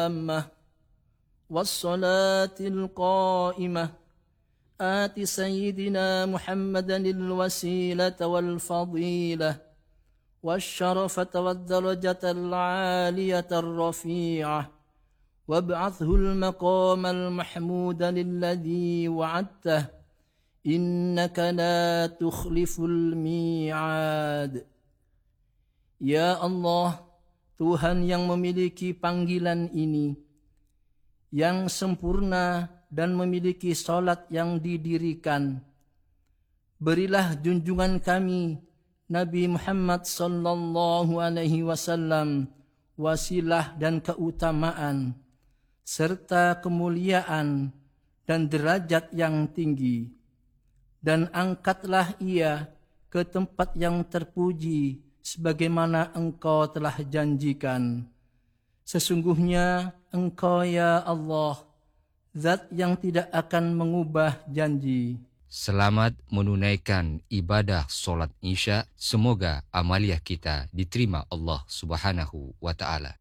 التامة والصلاة القائمة آت سيدنا محمدا الوسيلة والفضيلة والشرفة والدرجة العالية الرفيعة وابعثه المقام المحمود الذي وعدته إنك لا تخلف الميعاد. Ya Allah, Tuhan yang memiliki panggilan ini, yang sempurna dan memiliki salat yang didirikan, berilah junjungan kami Nabi Muhammad sallallahu alaihi wasallam wasilah dan keutamaan serta kemuliaan dan derajat yang tinggi, dan angkatlah ia ke tempat yang terpuji sebagaimana Engkau telah janjikan. Sesungguhnya Engkau ya Allah, Zat yang tidak akan mengubah janji. Selamat menunaikan ibadah solat Isya. Semoga amaliah kita diterima Allah Subhanahu wa Ta'ala.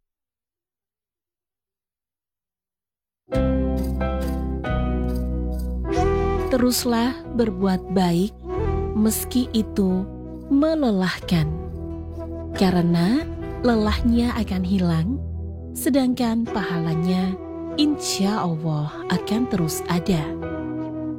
Teruslah berbuat baik meski itu melelahkan, karena lelahnya akan hilang, sedangkan pahalanya insya Allah akan terus ada.